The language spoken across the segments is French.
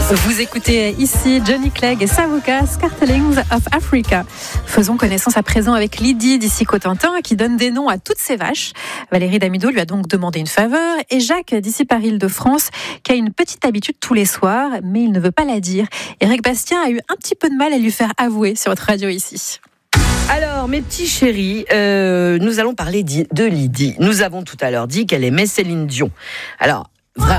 Vous écoutez ici Johnny Clegg et Savuka, Scartelings of Africa. Faisons connaissance à présent avec Lydie d'ici Cotentin qui donne des noms à toutes ses vaches. Valérie Damido lui a donc demandé une faveur et Jacques d'ici Paris-Île-de-France qui a une petite habitude tous les soirs mais il ne veut pas la dire. Eric Bastien a eu un petit peu de mal à lui faire avouer sur votre radio ici. Alors, mes petits chéris, nous allons parler de Lydie. Nous avons tout à l'heure dit qu'elle aimait Céline Dion. Alors,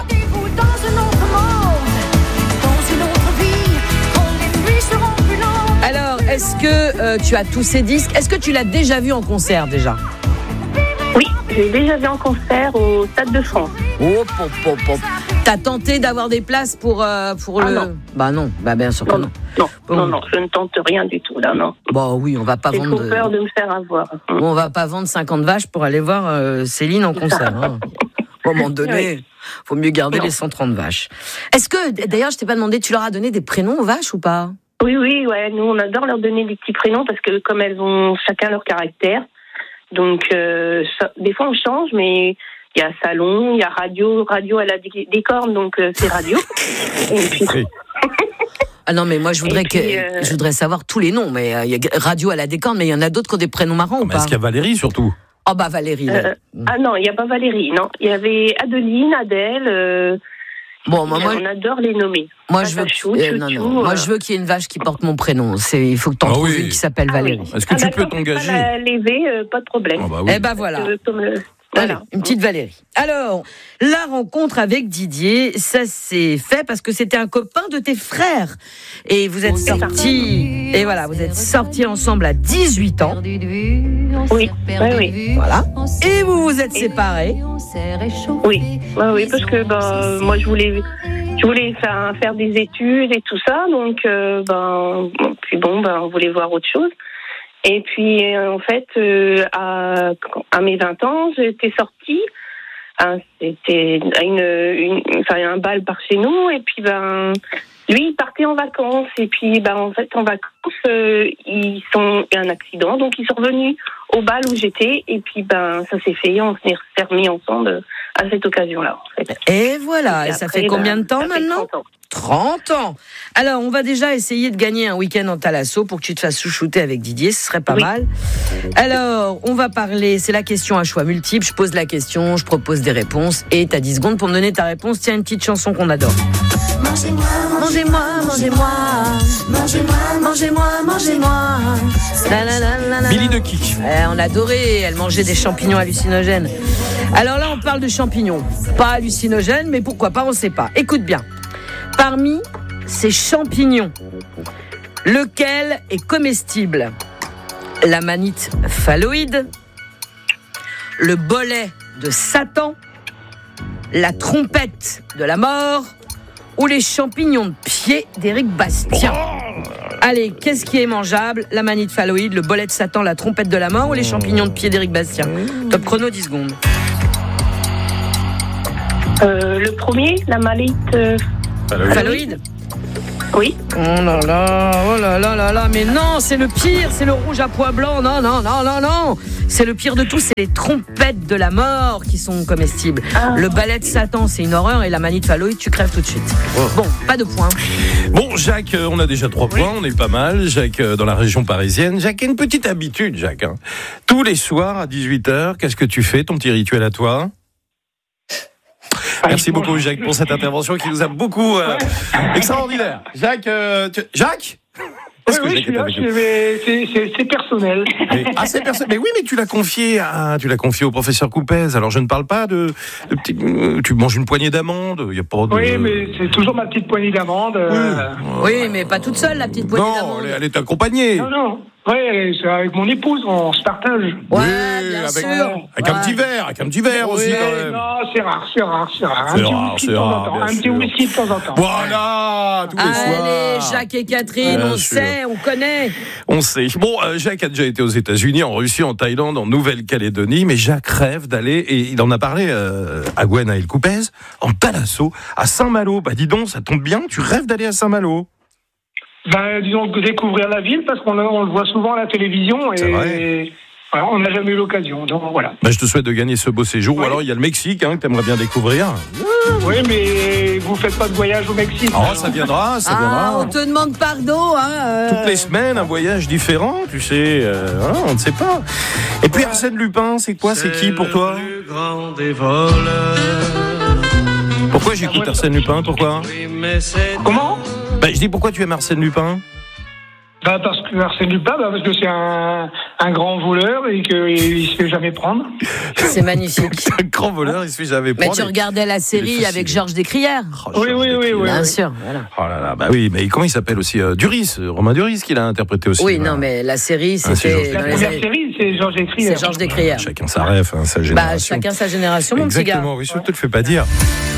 Alors, est-ce que tu as tous ces disques ? Est-ce que tu l'as déjà vu en concert déjà ? Oui, j'ai déjà vu en concert au Stade de France. Oh, T'as tenté d'avoir des places pour le... Non. Bah non, bah bien sûr que non. Non, je ne tente rien du tout là, non. Bon oui, on va pas J'ai vendre... trop peur de me faire avoir. On va pas vendre 50 vaches pour aller voir Céline en concert. Hein. À un moment donné, faut mieux garder les 130 vaches. Est-ce que, d'ailleurs, je t'ai pas demandé, tu leur as donné des prénoms aux vaches ou pas ? Oui, ouais, nous on adore leur donner des petits prénoms parce que comme elles ont chacun leur caractère, donc des fois on change, mais il y a salon, il y a radio elle a des cornes, donc c'est radio. Et puis... Ah non, mais moi je voudrais savoir tous les noms, mais il y a radio à la décorne, mais il y en a d'autres qui ont des prénoms marrants ou pas ? Est-ce qu'il y a Valérie surtout ? Oh bah Valérie. Ah non, il n'y a pas Valérie, non. Il y avait Adeline, Adèle. Bon, moi, on adore les nommer. Moi, je veux moi, je veux qu'il y ait une vache qui porte mon prénom. Il faut que t'en trouves une qui s'appelle Valérie. Est-ce que tu peux t'engager ? À l'élever, pas de problème. Bah oui. Eh ben voilà. Voilà. Allez, une petite Valérie. Alors, la rencontre avec Didier, ça s'est fait parce que c'était un copain de tes frères. Et vous êtes sortis, et voilà, vous êtes sortis ensemble à 18 ans. Oui. Voilà. Et vous vous êtes séparés. Oui, parce que moi je voulais faire des études et tout ça, donc on voulait voir autre chose. Et puis en fait à mes 20 ans, j'étais sortie. C'était un bal par chez nous et puis lui il partait en vacances et puis en fait en vacances il y a un accident, donc ils sont revenus au bal où j'étais et puis ça s'est fait, on s'est remis ensemble à cette occasion-là en fait. Et voilà, et ça fait combien de temps maintenant ? 30 ans. Alors, on va déjà essayer de gagner un week-end en Thalasso pour que tu te fasses chouchouter avec Didier, ce serait pas mal. Alors, on va parler, c'est la question à choix multiple, je pose la question, je propose des réponses et t'as 10 secondes pour me donner ta réponse. Tiens, une petite chanson qu'on adore. Mangez-moi, mangez-moi, mangez-moi, mangez-moi, mangez-moi, mangez-moi. Billy de Kick. On adorait, elle mangeait des champignons hallucinogènes. Alors là, on parle de champignons. Pas hallucinogènes, mais pourquoi pas, on sait pas. Écoute bien. Parmi ces champignons, lequel est comestible ? La manite phalloïde, le bolet de Satan, la trompette de la mort ou les champignons de pied d'Éric Bastien ? Allez, qu'est-ce qui est mangeable ? La manite phalloïde, le bolet de Satan, la trompette de la mort ou les champignons de pied d'Éric Bastien ? Top chrono, 10 secondes. Le premier, la manite... Phalloïde ? Oui. Oh là là, mais non, c'est le pire, c'est le rouge à pois blanc, non. C'est le pire de tout, c'est les trompettes de la mort qui sont comestibles. Le balai de Satan, c'est une horreur et la manite phalloïde, tu crèves tout de suite. Bon, pas de points. Bon, Jacques, on a déjà 3 points, on est pas mal. Jacques, dans la région parisienne. Jacques a une petite habitude, Jacques. Tous les soirs à 18h, qu'est-ce que tu fais, ton petit rituel à toi ? Merci beaucoup Jacques pour cette intervention qui nous a beaucoup extraordinaire. Jacques, Jacques ? Est-ce que Jacques est avec nous ? C'est personnel. C'est personnel. Mais oui, mais tu l'as confié au professeur Coupez. Alors je ne parle pas de petit. Tu manges une poignée d'amandes. Il y a pas de. Oui, mais c'est toujours ma petite poignée d'amandes. Oui, mais pas toute seule la petite poignée d'amandes. Non, elle est accompagnée. Non. Oui, c'est avec mon épouse, on se partage. Ouais, bien sûr. Avec un petit verre aussi quand même. Non, c'est rare. Un petit whisky de temps en temps. Voilà, tous les soirs. Allez, Jacques et Catherine, on sait, on connaît. On sait. Bon, Jacques a déjà été aux États-Unis, en Russie, en Thaïlande, en Nouvelle-Calédonie, mais Jacques rêve d'aller, et il en a parlé à Gwenaël Coupez, en Thalasso, à Saint-Malo. Bah dis donc, ça tombe bien, tu rêves d'aller à Saint-Malo. Disons découvrir la ville parce qu'on le voit souvent à la télévision et Alors, on n'a jamais eu l'occasion, donc voilà. Bah, je te souhaite de gagner ce beau séjour. Ou alors il y a le Mexique que tu aimerais bien découvrir. Oui, mais vous faites pas de voyage au Mexique. Oh, ça viendra. On te demande pardon. Toutes les semaines, un voyage différent, tu sais. On ne sait pas. Et puis Arsène Lupin, c'est quoi? C'est qui pour toi? Pourquoi j'écoute Arsène Lupin? Pourquoi? Comment? Bah, je dis pourquoi tu aimes Arsène Lupin? Parce que Arsène Lupin, parce que c'est un grand voleur et qu'il se fait jamais prendre. C'est magnifique. Un grand voleur, il se fait jamais prendre. Mais tu regardais la série avec Georges Descrières. Oui. Bien sûr. Voilà. Oh là là, bah oui, mais comment il s'appelle aussi? Duris, Romain Duris qui l'a interprété aussi. Oui, voilà. non, mais la série, c'est c'était. La première série, c'est Georges Descrières. C'est Georges Descrières. Chacun sa rêve, sa génération. Chacun sa génération, mon petit gars. Exactement, oui, je te le fais pas dire.